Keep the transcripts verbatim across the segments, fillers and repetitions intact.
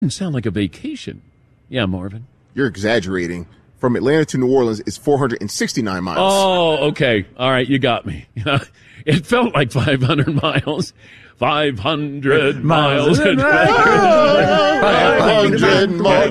Doesn't sound like a vacation. Yeah, Marvin. You're exaggerating. From Atlanta to New Orleans is four hundred sixty-nine miles. Oh, okay. All right, you got me. It felt like five hundred miles. five hundred miles. five hundred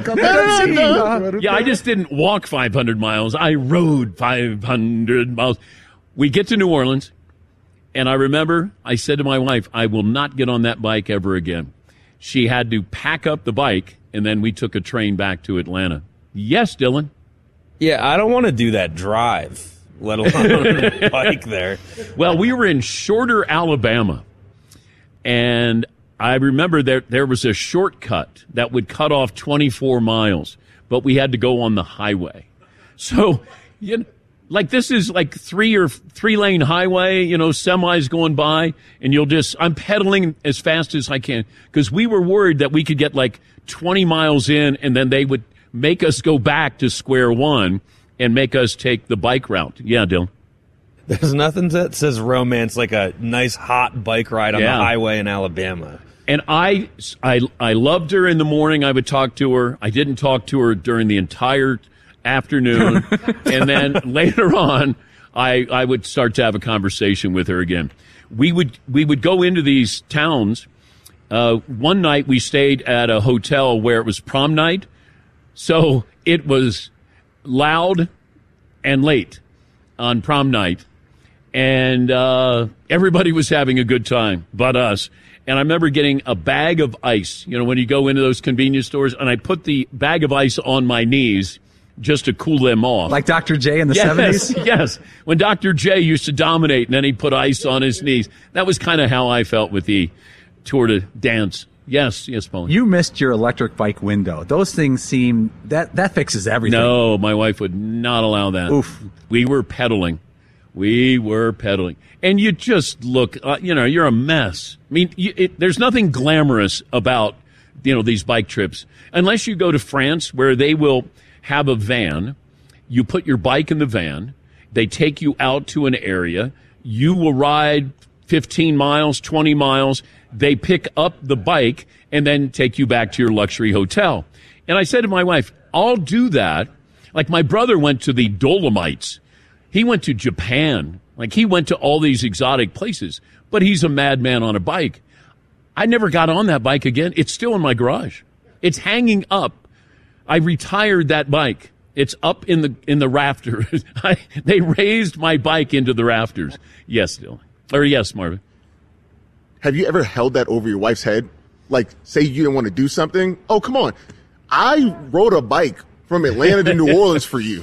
miles. Yeah, I just didn't walk five hundred miles. I rode five hundred miles. We get to New Orleans, and I remember I said to my wife, I will not get on that bike ever again. She had to pack up the bike, and then we took a train back to Atlanta. Yes, Dylan? Yeah, I don't want to do that drive, let alone bike there. Well, we were in Shorter, Alabama, and I remember there there was a shortcut that would cut off twenty-four miles, but we had to go on the highway. So, you know, like this is like three or three lane highway, you know, semis going by, and you'll just, I'm pedaling as fast as I can because we were worried that we could get like twenty miles in and then they would make us go back to square one and make us take the bike route. Yeah, Dylan. There's nothing that says romance like a nice hot bike ride on Yeah. the highway in Alabama. And I, I, I loved her in the morning. I would talk to her. I didn't talk to her during the entire afternoon. And then later on, I, I would start to have a conversation with her again. We would, we would go into these towns. Uh, one night we stayed at a hotel where it was prom night. So it was loud and late on prom night. And uh, everybody was having a good time but us. And I remember getting a bag of ice, you know, when you go into those convenience stores, and I put the bag of ice on my knees just to cool them off. Like Doctor J in the yes, seventies? Yes. When Doctor J used to dominate and then he'd put ice on his knees. That was kind of how I felt with the Tour de Dance. Yes, yes, Paul. You missed your electric bike window. Those things seem, that, that fixes everything. No, my wife would not allow that. Oof. We were pedaling. We were pedaling. And you just look, uh, you know, you're a mess. I mean, you, it, there's nothing glamorous about, you know, these bike trips. Unless you go to France where they will have a van. You put your bike in the van. They take you out to an area. You will ride fifteen miles, twenty miles. They pick up the bike and then take you back to your luxury hotel. And I said to my wife, I'll do that. Like my brother went to the Dolomites. He went to Japan. Like he went to all these exotic places, but he's a madman on a bike. I never got on that bike again. It's still in my garage. It's hanging up. I retired that bike. It's up in the in the rafters. I, they raised my bike into the rafters. Yes, Dylan. Or yes, Marvin. Have you ever held that over your wife's head? Like, say you didn't want to do something. Oh, come on. I rode a bike from Atlanta to New Orleans for you.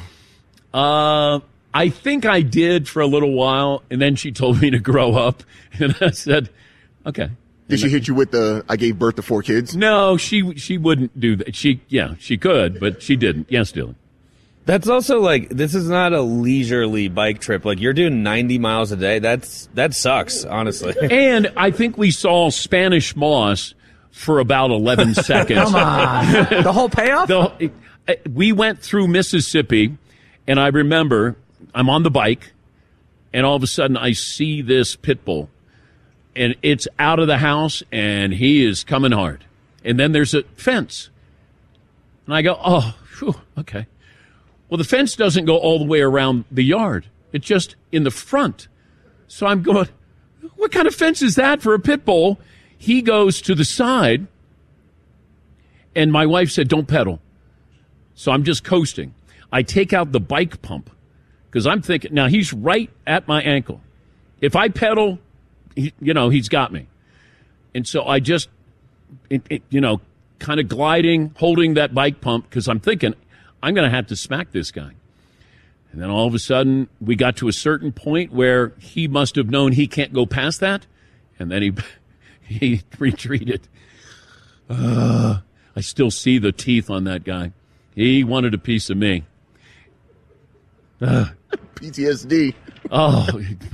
Uh, I think I did for a little while, and then she told me to grow up, and I said, okay. Did she hit you with the, I gave birth to four kids? No, she she wouldn't do that. She, yeah, she could, but she didn't. Yes, Dylan. That's also like, this is not a leisurely bike trip. Like you're doing ninety miles a day. That's, that sucks, honestly. And I think we saw Spanish moss for about eleven seconds. Come on. The whole payoff? The, we went through Mississippi, and I remember I'm on the bike, and all of a sudden I see this pit bull, and it's out of the house, and he is coming hard. And then there's a fence. And I go, oh, whew, okay. Well, the fence doesn't go all the way around the yard. It's just in the front. So I'm going, what kind of fence is that for a pit bull? He goes to the side, and my wife said, don't pedal. So I'm just coasting. I take out the bike pump because I'm thinking, now he's right at my ankle. If I pedal, he, you know, he's got me. And so I just, it, it, you know, kind of gliding, holding that bike pump because I'm thinking, I'm going to have to smack this guy. And then all of a sudden, we got to a certain point where he must have known he can't go past that. And then he he retreated. Uh, I still see the teeth on that guy. He wanted a piece of me. Uh, P T S D. Oh,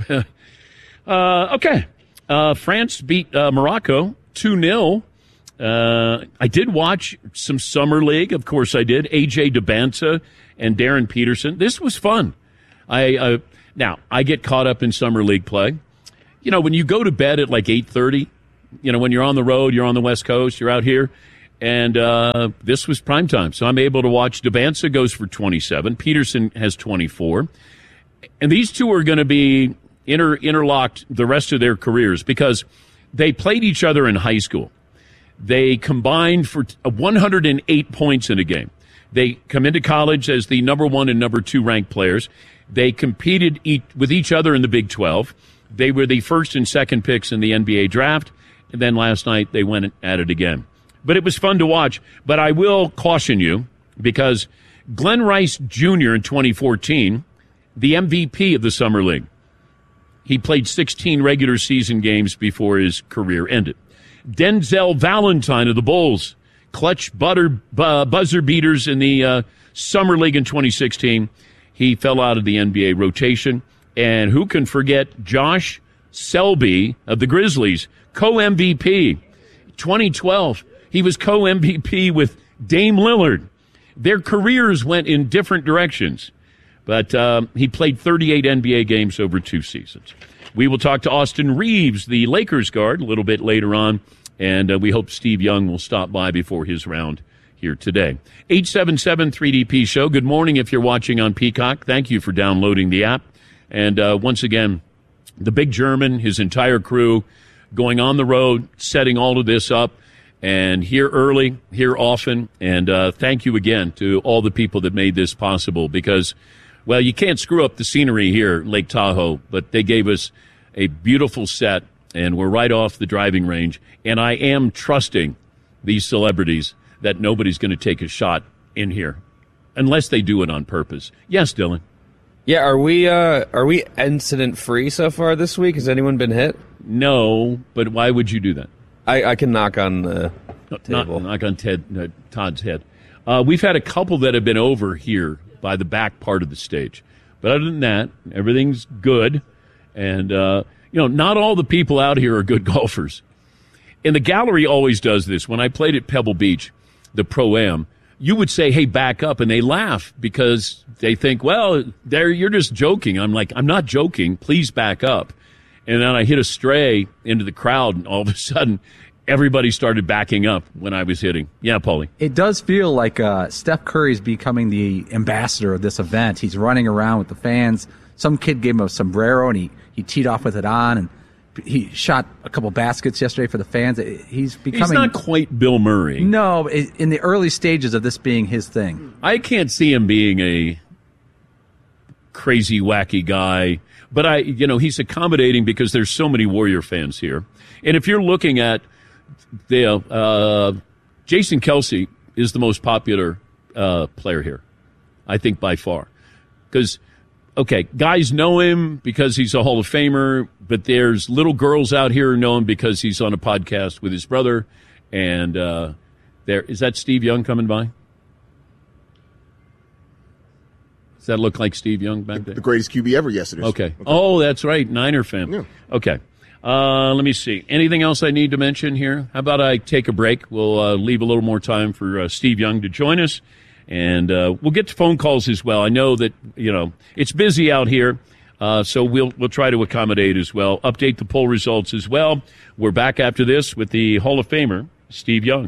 uh, okay. Uh, France beat uh, Morocco two nil. Uh, I did watch some Summer League. Of course I did. A J DeBanza and Darren Peterson. This was fun. I uh, Now, I get caught up in Summer League play. You know, when you go to bed at like eight thirty, you know, when you're on the road, you're on the West Coast, you're out here, And uh, this was primetime. So I'm able to watch. Devanza goes for twenty-seven. Peterson has twenty-four. And these two are going to be inter- interlocked the rest of their careers because they played each other in high school. They combined for one hundred eight points in a game. They come into college as the number one and number two ranked players. They competed e- with each other in the Big twelve. They were the first and second picks in the N B A draft. And then last night they went at it again. But it was fun to watch. But I will caution you because Glenn Rice Junior in twenty fourteen, the M V P of the Summer League, he played sixteen regular season games before his career ended. Denzel Valentine of the Bulls, clutch butter, uh, buzzer beaters in the uh, Summer League in twenty sixteen. He fell out of the N B A rotation. And who can forget Josh Selby of the Grizzlies, co-M V P. twenty twelve, he was co-M V P with Dame Lillard. Their careers went in different directions. But um, he played thirty-eight N B A games over two seasons. We will talk to Austin Reeves, the Lakers guard, a little bit later on. And uh, we hope Steve Young will stop by before his round here today. eight seven seven three D P Show. Good morning if you're watching on Peacock. Thank you for downloading the app. And uh, once again, the big German, his entire crew, going on the road, setting all of this up. And here early, here often. And uh, thank you again to all the people that made this possible because, well, you can't screw up the scenery here at Lake Tahoe, but they gave us a beautiful set, and we're right off the driving range. And I am trusting these celebrities that nobody's going to take a shot in here unless they do it on purpose. Yes, Dylan. Yeah, are we uh, are we incident free so far this week? Has anyone been hit? No, but why would you do that? I, I can knock on the table. Not, knock on Ted uh, Todd's head. Uh, we've had a couple that have been over here by the back part of the stage, but other than that, everything's good. And uh, you know, not all the people out here are good golfers. And the gallery always does this. When I played at Pebble Beach, the Pro-Am, you would say, hey, back up. And they laugh because they think, well, there you're just joking. I'm like, I'm not joking. Please back up. And then I hit a stray into the crowd, and all of a sudden, everybody started backing up when I was hitting. Yeah, Paulie. It does feel like uh, Steph Curry's becoming the ambassador of this event. He's running around with the fans. Some kid gave him a sombrero, and he, he teed off with it on, and he shot a couple baskets yesterday for the fans. He's becoming... He's not quite Bill Murray. No, in the early stages of this being his thing. I can't see him being a crazy, wacky guy. But, I, you know, he's accommodating because there's so many Warrior fans here. And if you're looking at, the uh, Jason Kelce is the most popular uh, player here, I think, by far. Because... Okay, guys know him because he's a Hall of Famer, but there's little girls out here who know him because he's on a podcast with his brother. And uh, there is that Steve Young coming by? Does that look like Steve Young back there? The greatest Q B ever yesterday. Okay. okay. Oh, that's right, Niner fan. Yeah. Okay. Uh, let me see. Anything else I need to mention here? How about I take a break? We'll uh, leave a little more time for uh, Steve Young to join us. And uh, we'll get to phone calls as well. I know that, you know, it's busy out here, uh, so we'll we'll try to accommodate as well. Update the poll results as well. We're back after this with the Hall of Famer, Steve Young.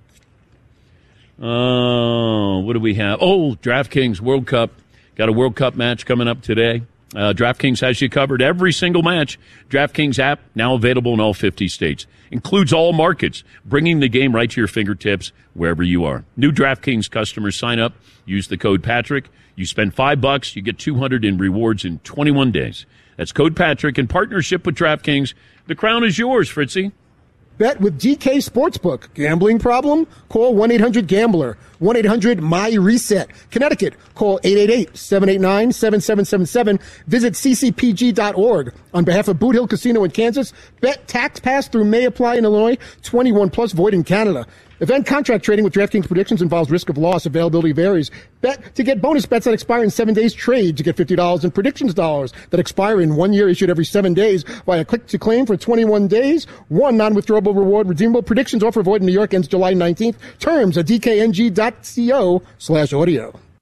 Oh, uh, what do we have? Oh, DraftKings World Cup. Got a World Cup match coming up today. Uh, DraftKings has you covered every single match. DraftKings app, now available in all fifty states. Includes all markets, bringing the game right to your fingertips wherever you are. New DraftKings customers sign up, use the code Patrick. You spend five bucks, you get two hundred in rewards in twenty-one days. That's code Patrick in partnership with DraftKings. The crown is yours, Fritzy. Bet with D K Sportsbook. Gambling problem? Call one eight hundred gambler. one eight hundred M Y reset. Connecticut. Call eight eight eight, seven eight nine, seven seven seven seven. Visit c c p g dot org. On behalf of Boot Hill Casino in Kansas, bet tax pass through may apply in Illinois. twenty-one plus void in Canada. Event contract trading with DraftKings predictions involves risk of loss. Availability varies. Bet to get bonus bets that expire in seven days. Trade to get fifty dollars in predictions dollars that expire in one year, issued every seven days via click to claim for twenty-one days. One non-withdrawable reward redeemable. Predictions offer void in New York ends July nineteenth. Terms at d k n g dot co slash audio.